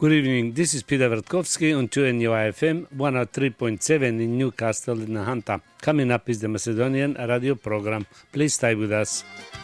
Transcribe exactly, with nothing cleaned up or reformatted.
Good evening, this is Peter Vertkovsky on two N U I F M one oh three point seven in Newcastle in Nahanta. Coming up is the Macedonian radio program. Please stay with us.